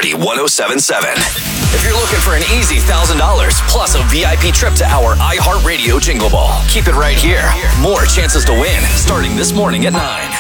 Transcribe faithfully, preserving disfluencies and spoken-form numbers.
Energy one oh seven point seven. If you're looking for an easy one thousand dollars plus a V I P trip to our iHeartRadio Jingle Ball, keep it right here. More chances to win starting this morning at nine.